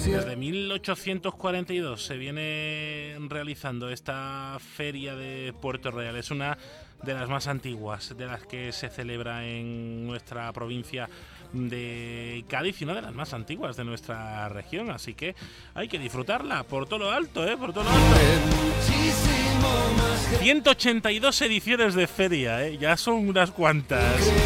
Desde 1842 se viene realizando esta feria de Puerto Real. Es una de las más antiguas de las que se celebra en nuestra provincia de Cádiz y una de las más antiguas de nuestra región. Así que hay que disfrutarla por todo lo alto, por todo lo alto. 182 ediciones de feria, ya son unas cuantas.